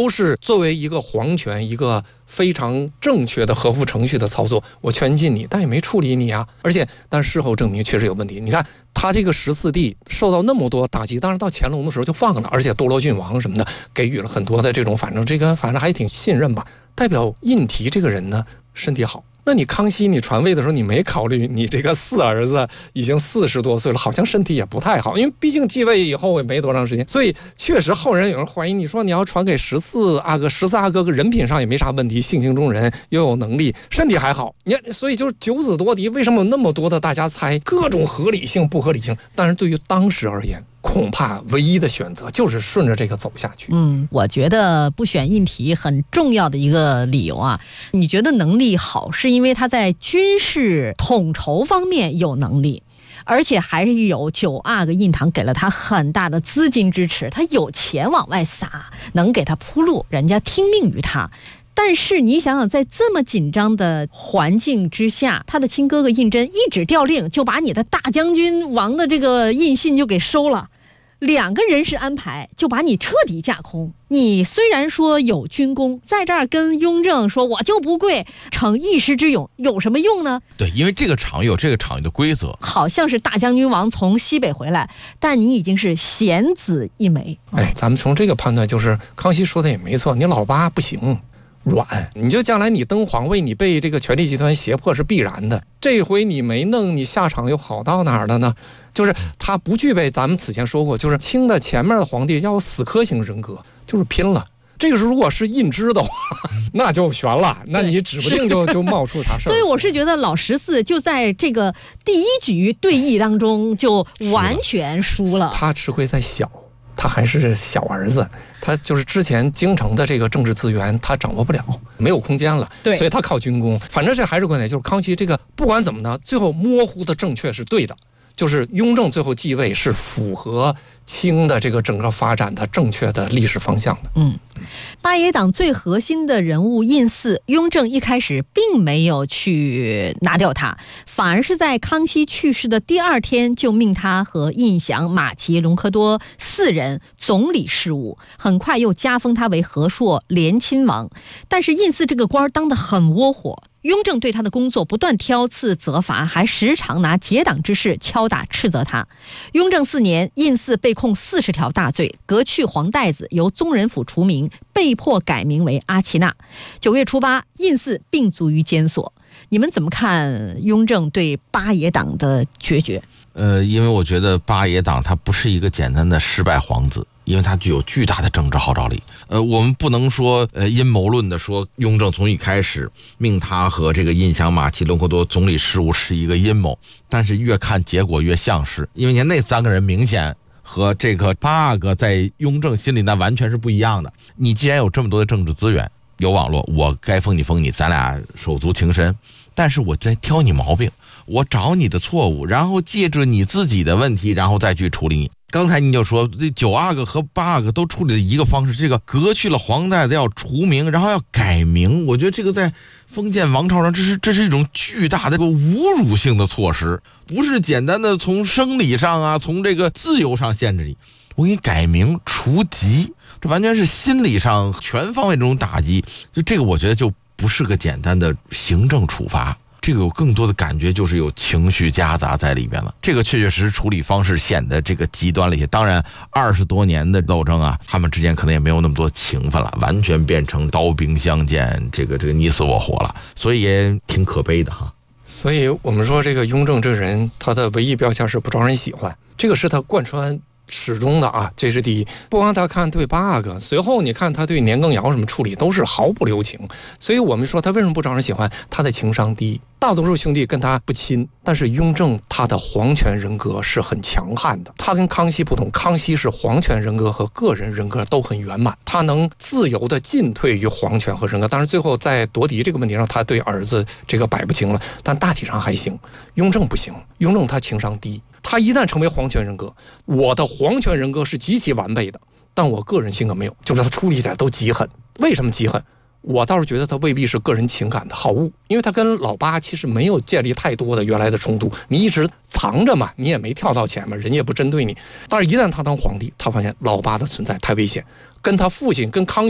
都是作为一个皇权一个非常正确的合乎程序的操作，我圈禁你，但也没处理你啊。但事后证明确实有问题。你看他这个14帝受到那么多打击，当然到乾隆的时候就放了，而且多罗郡王什么的给予了很多的这种反正还挺信任吧。代表胤禔这个人呢身体好，那你康熙你传位的时候，你没考虑你这个4儿子已经40多岁了，好像身体也不太好，因为毕竟继位以后也没多长时间，所以确实后人有人怀疑，你说你要传给14阿哥人品上也没啥问题，性情中人，又有能力，身体还好，所以就是9子夺嫡，为什么有那么多的大家猜各种合理性不合理性？但是对于当时而言，恐怕唯一的选择就是顺着这个走下去。 我觉得不选胤禔很重要的一个理由啊，你觉得能力好，是因为他在军事统筹方面有能力，而且还是有9阿哥胤堂给了他很大的资金支持，他有钱往外撒，能给他铺路，人家听命于他。但是你想想，在这么紧张的环境之下，他的亲哥哥胤禛一纸调令就把你的大将军王的这个印信就给收了，2个人事安排就把你彻底架空。你虽然说有军功，在这儿跟雍正说我就不跪，逞一时之勇有什么用呢？ 对，因为这个场有这个场域的规则， 好像是大将军王从西北回来，但你已经是贤子一枚。 咱们从这个判断，就是康熙说的也没错，你老八不行软，你就将来你登皇位，你被这个权力集团胁迫是必然的。这回你没弄，你下场又好到哪儿了呢？就是他不具备，咱们此前说过，就是清的前面的皇帝要有死磕型人格，就是拼了。这个如果是胤禛的话，那就悬了，那你指不定就冒出啥事儿。 所以我是觉得老14就在这个第一局对弈当中就完全输了。 他吃亏在小，他还是小儿子，他就是之前京城的这个政治资源他掌握不了，没有空间了， 对， 所以他靠军功。反正这还是观点，就是康熙这个不管怎么呢，最后模糊的正确是对的，就是雍正最后继位是符合清的这个整个发展的正确的历史方向的。 八爷党最核心的人物胤祀，雍正一开始并没有去拿掉他，反而是在康熙去世的第2天就命他和胤祥、马齐、隆科多4人总理事务，很快又加封他为和硕联亲王。但是胤祀这个官当得很窝火，雍正对他的工作不断挑刺责罚，还时常拿结党之事敲打斥责他。雍正4年，胤祀被控40条大罪，革去黄带子，由宗人府除名，被迫改名为阿奇那。9月初8，胤祀病卒于监所。你们怎么看雍正对八爷党的决绝？ 因为我觉得八爷党他不是一个简单的失败皇子，因为他具有巨大的政治号召力。我们不能说阴谋论的说雍正从一开始命他和这个胤祥、马齐、隆科多总理事务是一个阴谋，但是越看结果越像是，因为你看那3个人明显和这个8阿哥在雍正心里那完全是不一样的。你既然有这么多的政治资源，有网络，我该封你封你，咱俩手足情深，但是我在挑你毛病，我找你的错误，然后借着你自己的问题，然后再去处理你。刚才你就说这9阿哥和8阿哥都处理了一个方式，这个革去了黄带子要除名，然后要改名，我觉得这个在封建王朝上这是一种巨大的侮辱性的措施，不是简单的从生理上啊，从这个自由上限制你，我给你改名除籍，这完全是心理上全方位这种打击。就这个我觉得就不是个简单的行政处罚，这个有更多的感觉就是有情绪夹杂在里边了。这个确确实实处理方式显得这个极端了一些。当然20多年的斗争啊，他们之间可能也没有那么多情分了，完全变成刀兵相见，这个你死我活了，所以也挺可悲的哈。 所以我们说这个雍正这个人，他的唯一标签是不招人喜欢，这个是他贯穿始终的啊，这是第一。不光他看对8阿哥，随后你看他对年羹尧什么处理都是毫不留情。所以我们说他为什么不招人喜欢，他的情商低，大多数兄弟跟他不亲。但是雍正他的皇权人格是很强悍的，他跟康熙不同，康熙是皇权人格和个人人格都很圆满，他能自由的进退于皇权和人格。当然最后在夺嫡这个问题上，他对儿子这个摆不清了，但大体上还行。雍正不行，雍正他情商低，他一旦成为皇权人格，我的皇权人格是极其完备的，但我个人性格没有，就是他处理起来都极狠。为什么极狠？我倒是觉得他未必是个人情感的好恶，因为他跟老八其实没有建立太多的原来的冲突，你一直藏着嘛，你也没跳到前面，人家也不针对你。但是一旦他当皇帝，他发现老八的存在太危险，跟他父亲跟康